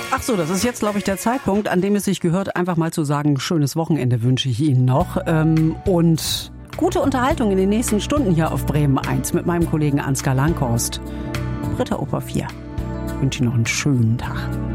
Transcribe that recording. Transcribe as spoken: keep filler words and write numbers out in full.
Ach so, das ist jetzt, glaube ich, der Zeitpunkt, an dem es sich gehört, einfach mal zu sagen, schönes Wochenende wünsche ich Ihnen noch. Ähm, und gute Unterhaltung in den nächsten Stunden hier auf Bremen eins mit meinem Kollegen Ansgar Langhorst. Britta Oper vier. Ich wünsche Ihnen noch einen schönen Tag.